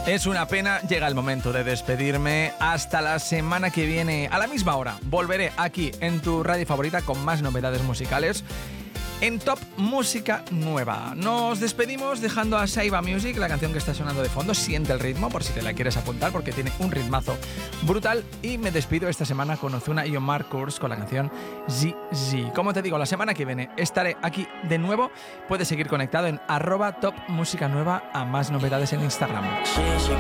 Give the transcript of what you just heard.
Es una pena, llega el momento de despedirme. Hasta la semana que viene, a la misma hora, volveré aquí en tu radio favorita con más novedades musicales en Top Música Nueva. Nos despedimos dejando a Saiba Music, la canción que está sonando de fondo. Siente el ritmo por si te la quieres apuntar, porque tiene un ritmazo brutal. Y me despido esta semana con Ozuna y Omar Kurz con la canción ZZ. Como te digo, la semana que viene estaré aquí de nuevo. Puedes seguir conectado en @Top Música Nueva a más novedades en Instagram.